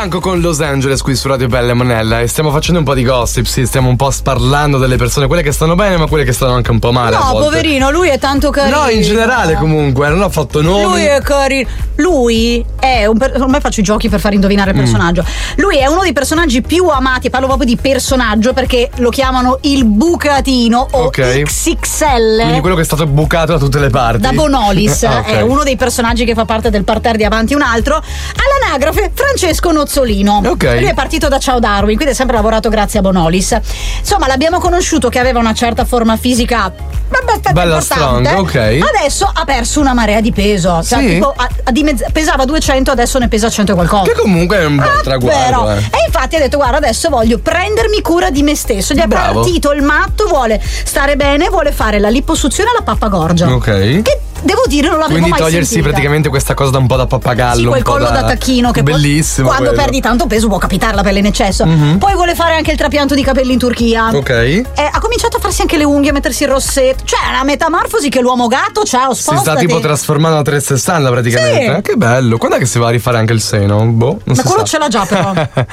Franco con Los Angeles qui su Radio Belle e Monella e stiamo facendo un po' di gossip, sì, stiamo un po' parlando delle persone, quelle che stanno bene ma quelle che stanno anche un po' male. No, poverino, lui è tanto carino. No, in generale comunque, non ho fatto nomi. Lui è carino. Lui è ormai faccio i giochi per far indovinare il personaggio. Lui è uno dei personaggi più amati, parlo proprio di personaggio perché lo chiamano il bucatino o XXL. Quindi quello che è stato bucato da tutte le parti. Da Bonolis, è uno dei personaggi che fa parte del parterre di Avanti un altro. All'anagrafe Francesco Nozzolino. Lui è partito da Ciao Darwin, quindi ha sempre lavorato grazie a Bonolis. Insomma, l'abbiamo conosciuto che aveva una certa forma fisica bella strong, Adesso ha perso una marea di peso. Cioè, tipo, pesava 200, adesso ne pesa 100 e qualcosa. Che comunque è un bel traguardo. E infatti ha detto: guarda, adesso voglio prendermi cura di me stesso. Gli è partito il matto, vuole stare bene, vuole fare la liposuzione alla pappagorgia. Che devo dire non l'avevo mai sentita. Quindi togliersi praticamente questa cosa da un po' da pappagallo. Sì, quel collo da tacchino che bellissimo. Quando perdi tanto peso può capitare la pelle in eccesso. Poi vuole fare anche il trapianto di capelli in Turchia. Ha cominciato a farsi anche le unghie, a mettersi il rossetto. Cioè è una metamorfosi che l'uomo gatto ciao, spostati. Si sta tipo trasformando a 360 praticamente. Che bello. Quando è che si va a rifare anche il seno? Boh, non ma si quello sa. ce l'ha già però.